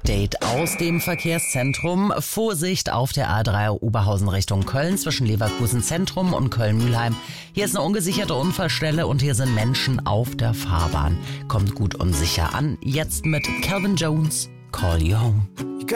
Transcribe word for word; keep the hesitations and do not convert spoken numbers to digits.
Update aus dem Verkehrszentrum. Vorsicht auf der A drei Oberhausen Richtung Köln zwischen Leverkusen Zentrum und Köln-Mühlheim. Hier ist eine ungesicherte Unfallstelle und hier sind Menschen auf der Fahrbahn. Kommt gut und sicher an. Jetzt mit Calvin Jones, Call You Home.